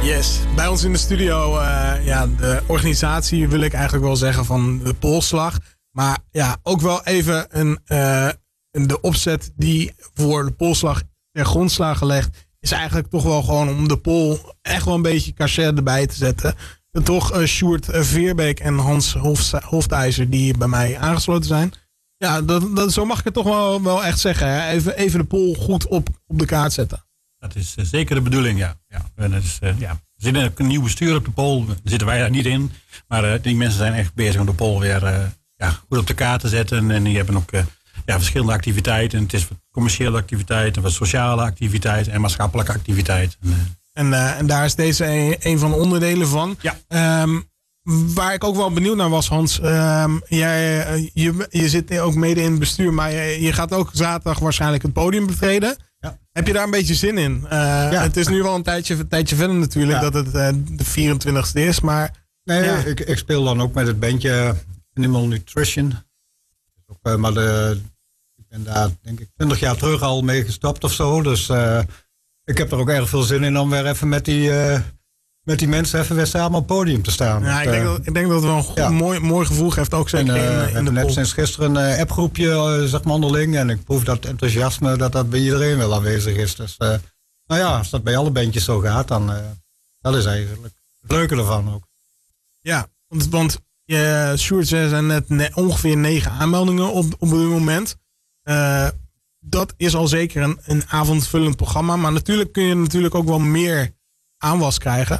Yes, bij ons in de studio, de organisatie wil ik eigenlijk wel zeggen van de Poolslag. Maar ja, ook wel even de opzet die voor de Poolslag ter grondslag gelegd is eigenlijk toch wel gewoon om de Pool echt wel een beetje cachet erbij te zetten. En toch Sjoerd Veerbeek en Hans Hoftijzer die bij mij aangesloten zijn. Ja, zo mag ik het toch wel echt zeggen. Hè? Even de Pool goed op de kaart zetten. Dat is zeker de bedoeling, ja. Er zit een nieuw bestuur op de Pool. Daar zitten wij daar niet in. Maar die mensen zijn echt bezig om de Pool weer goed op de kaart te zetten. En die hebben ook verschillende activiteiten. Het is wat commerciële activiteiten, wat sociale activiteiten en maatschappelijke activiteiten. En daar is deze een van de onderdelen van. Ja. Waar ik ook wel benieuwd naar was, Hans. Je zit ook mede in het bestuur, maar je gaat ook zaterdag waarschijnlijk het podium betreden. Ja. Heb je daar een beetje zin in? Het is nu wel een tijdje verder natuurlijk dat het de 24e is. Maar, ik speel dan ook met het bandje Animal Nutrition. Ik ben daar denk ik 20 jaar terug al mee gestopt of zo. Dus ik heb er ook erg veel zin in om weer even met die mensen even weer samen op het podium te staan. Ja, ik denk dat het wel een mooi gevoel geeft. Ook zeker in de net Pool. sinds gisteren een appgroepje zeg maar onderling. En ik proef dat enthousiasme dat bij iedereen wel aanwezig is. Dus als dat bij alle bandjes zo gaat, dan dat is eigenlijk het leuke ervan ook. Ja, want Sjoerd zijn net ongeveer 9 aanmeldingen op dit moment. Dat is al zeker een avondvullend programma. Maar natuurlijk kun je ook wel meer aanwas krijgen.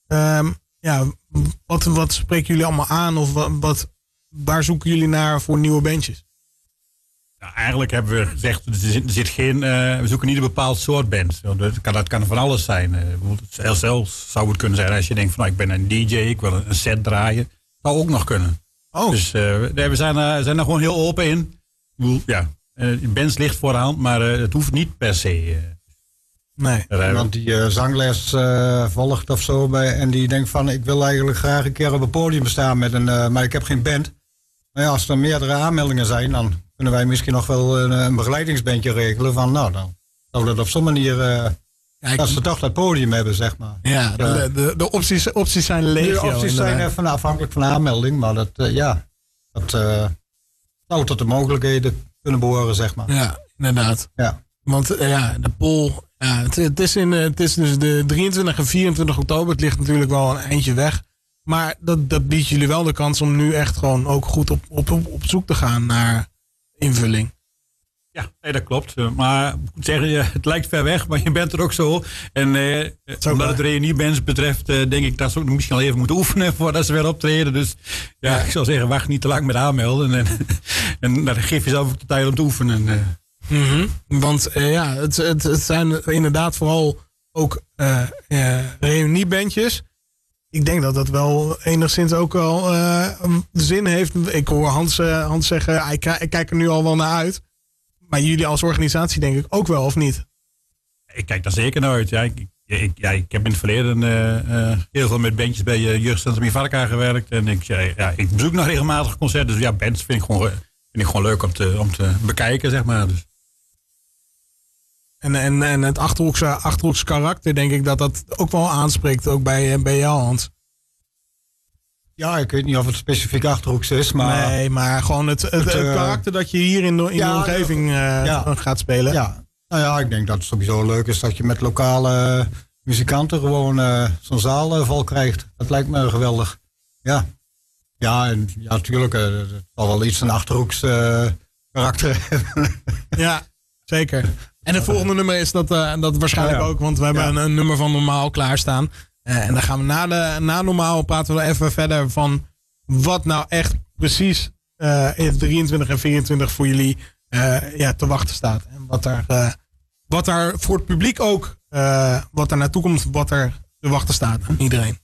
Wat spreken jullie allemaal aan? Of waar zoeken jullie naar voor nieuwe bandjes? Nou, eigenlijk hebben we gezegd, we zoeken niet een bepaald soort band. Dat kan van alles zijn. Zelfs zou het kunnen zijn als je denkt van ik ben een DJ, ik wil een set draaien. Zou ook nog kunnen. Oh. Dus we zijn er gewoon heel open in. Bands ligt voor de hand, maar het hoeft niet per se. Nee. Iemand die zangles volgt of zo en die denkt van ik wil eigenlijk graag een keer op een podium staan maar ik heb geen band. Maar als er meerdere aanmeldingen zijn, dan kunnen wij misschien nog wel een begeleidingsbandje regelen van dan zou dat op zo'n manier dat ze toch dat podium hebben, zeg maar. Ja, de opties zijn legio. De opties zijn even afhankelijk van de aanmelding, maar dat zou tot de mogelijkheden kunnen behoren, zeg maar. Ja, inderdaad. Ja. Want de Pool, het is dus de 23 en 24 oktober. Het ligt natuurlijk wel een eindje weg. Maar dat biedt jullie wel de kans om nu echt gewoon ook goed op zoek te gaan naar invulling. Ja, nee, dat klopt. Maar ik moet zeggen, het lijkt ver weg, maar je bent er ook zo. En omdat het reuniebands betreft, denk ik dat ze ook misschien al even moeten oefenen voordat ze weer optreden. Dus ik zou zeggen, wacht niet te lang met aanmelden. En dan geef jezelf ook de tijd om te oefenen. Want het zijn inderdaad vooral ook reuniebandjes. Ik denk dat dat wel enigszins ook wel zin heeft. Ik hoor Hans zeggen, ik kijk er nu al wel naar uit. Maar jullie als organisatie denk ik ook wel, of niet? Ik kijk daar zeker naar uit. Ik heb in het verleden heel veel met bandjes bij Jeugdcentrum Ivarka gewerkt. En ik bezoek nog regelmatig concerten. Dus bands vind ik gewoon leuk om te bekijken, zeg maar. Dus. En het Achterhoekse karakter, denk ik dat ook wel aanspreekt, ook bij jou, Hans. Ja, ik weet niet of het specifiek Achterhoeks is, maar... Nee, maar gewoon het karakter dat je hier in de omgeving gaat spelen. Ja. Nou ja, ik denk dat het sowieso leuk is dat je met lokale muzikanten zo'n zaal vol krijgt. Dat lijkt me geweldig. Ja. Ja, en natuurlijk, het zal wel iets een Achterhoeks karakter hebben. Ja, zeker. En het volgende nummer is dat waarschijnlijk ook, want we hebben een nummer van Normaal klaarstaan. En dan gaan we na Normaal praten we even verder van wat nou echt precies in 23 en 24 voor jullie te wachten staat. En wat daar voor het publiek ook, wat er naartoe komt, wat er te wachten staat aan iedereen.